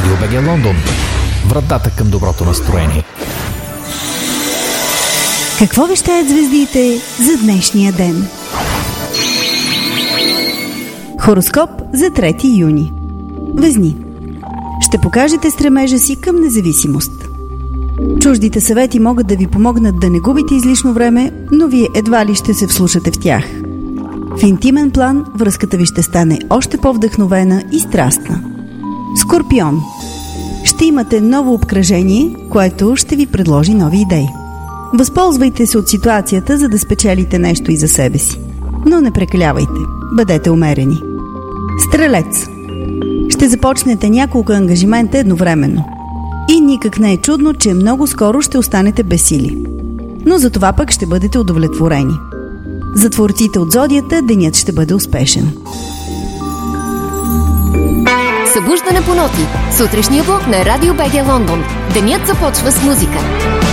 Радио БГ Лондон. Вратата към доброто настроение. Какво вещаят звездите за днешния ден? Хороскоп за 3 юни. Везни. Ще покажете стремежа си към независимост. Чуждите съвети могат да ви помогнат да не губите излишно време, но вие едва ли ще се вслушате в тях. В интимен план връзката ви ще стане още по-вдъхновена и страстна. Скорпион. Ще имате ново обкръжение, което ще ви предложи нови идеи. Възползвайте се от ситуацията, за да спечелите нещо и за себе си. Но не прекалявайте. Бъдете умерени. Стрелец. Ще започнете няколко ангажимента едновременно. И никак не е чудно, че много скоро ще останете без сили. Но за това пък ще бъдете удовлетворени. За творците от зодията денят ще бъде успешен. Събуждане по ноти. Сутрешния блок на Радио БГ Лондон. Денят започва с музика.